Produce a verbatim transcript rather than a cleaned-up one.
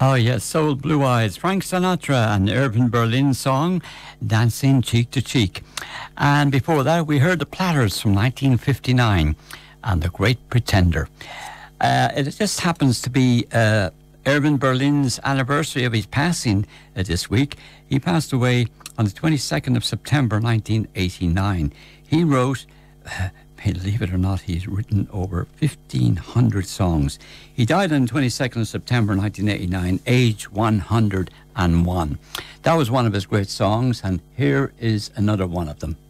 Oh, yes, Soul Blue Eyes, Frank Sinatra, an Irving Berlin song, Dancing Cheek to Cheek. And before that, we heard the Platters from nineteen fifty-nine and The Great Pretender. Uh, it just happens to be uh, Irving Berlin's anniversary of his passing uh, this week. He passed away on the twenty-second of September nineteen eighty-nine. He wrote... Uh, Believe it or not, he's written over fifteen hundred songs. He died on the twenty-second of September nineteen eighty-nine, age one hundred and one. That was one of his great songs, and here is another one of them.